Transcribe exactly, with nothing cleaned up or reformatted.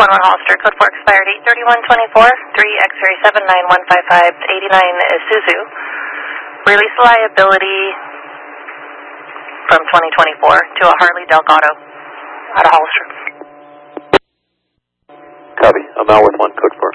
one one Hollister, code four expired eight thirty-one twenty-four, three X-ray seven nine one five five, eighty-nine Isuzu. Release liability from twenty twenty-four to a Harley Delgado out of Hollister. Copy. I'm out with one, code four.